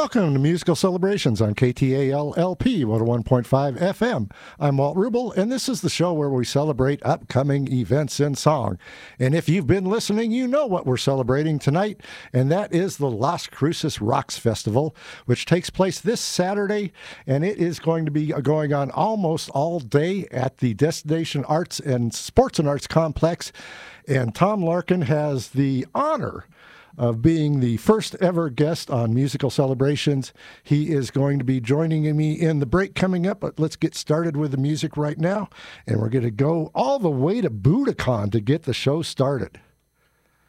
Welcome to Musical Celebrations on KTAL-LP 101.5 FM. I'm Walt Rubel, and this is the show where we celebrate upcoming events in song. And if you've been listening, you know what we're celebrating tonight, and that is the Las Cruces Rocks Festival, which takes place this Saturday, and it is going to be going on almost all day at the Destination Arts and Sports and Arts Complex. And Tom Larkin has the honor of being the first ever guest on Musical Celebrations. He is going to be joining me in the break coming up, but let's get started with the music right now. And we're going to go all the way to Budokan to get the show started.